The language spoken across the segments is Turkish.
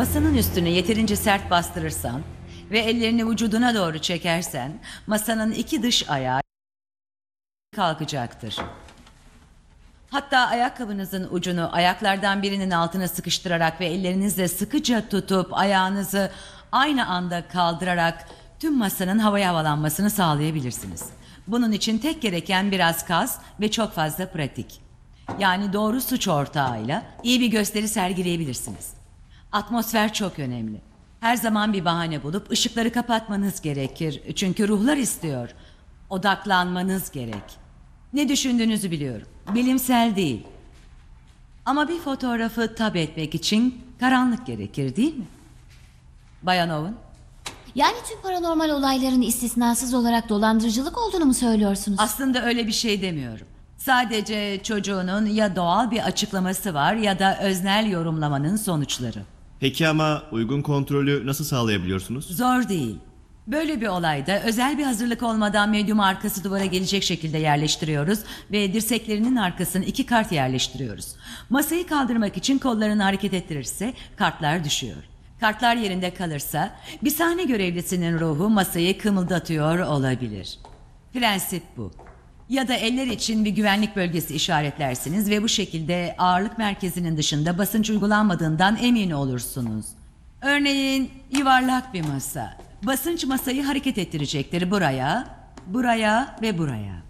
Masanın üstüne yeterince sert bastırırsan ve ellerini vücuduna doğru çekersen masanın iki dış ayağı kalkacaktır. Hatta ayakkabınızın ucunu ayaklardan birinin altına sıkıştırarak ve ellerinizle sıkıca tutup ayağınızı aynı anda kaldırarak tüm masanın havaya havalanmasını sağlayabilirsiniz. Bunun için tek gereken biraz kas ve çok fazla pratik. Yani doğru suç ortağıyla iyi bir gösteri sergileyebilirsiniz. Atmosfer çok önemli. Her zaman bir bahane bulup ışıkları kapatmanız gerekir. Çünkü ruhlar istiyor. Odaklanmanız gerek. Ne düşündüğünüzü biliyorum. Bilimsel değil. Ama bir fotoğrafı tab etmek için karanlık gerekir, değil mi? Bayan Owen, Yani tüm paranormal olayların istisnasız olarak dolandırıcılık olduğunu mu söylüyorsunuz? aslında öyle bir şey demiyorum. Sadece çocuğunun ya doğal bir açıklaması var ya da öznel yorumlamanın sonuçları. Peki ama uygun kontrolü nasıl sağlayabiliyorsunuz? Zor değil. Böyle bir olayda özel bir hazırlık olmadan medyumu arkası duvara gelecek şekilde yerleştiriyoruz ve dirseklerinin arkasına 2 kart yerleştiriyoruz. Masayı kaldırmak için kollarını hareket ettirirse kartlar düşüyor. Kartlar yerinde kalırsa bir sahne görevlisinin ruhu masayı kımıldatıyor olabilir. Prensip bu. Ya da eller için bir güvenlik bölgesi işaretlersiniz ve bu şekilde ağırlık merkezinin dışında basınç uygulanmadığından emin olursunuz. Örneğin yuvarlak bir masa. Basınç masayı hareket ettirecektir buraya, buraya ve buraya.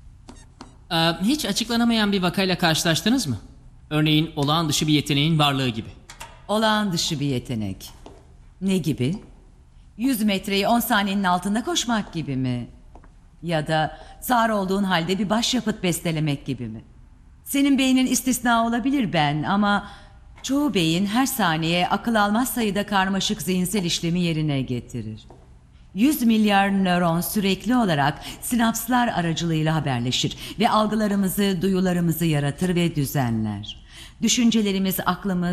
Hiç açıklanamayan bir vakayla karşılaştınız mı? Örneğin olağan dışı bir yeteneğin varlığı gibi. Olağan dışı bir yetenek. Ne gibi? 100 metreyi 10 saniyenin altında koşmak gibi mi? Ya da sağır olduğun halde bir başyapıt bestelemek gibi mi? Senin beynin istisna olabilir ama çoğu beyin her saniye akıl almaz sayıda karmaşık zihinsel işlemi yerine getirir. 100 milyar nöron sürekli olarak sinapslar aracılığıyla haberleşir ve algılarımızı, duyularımızı yaratır ve düzenler. Düşüncelerimiz, aklımız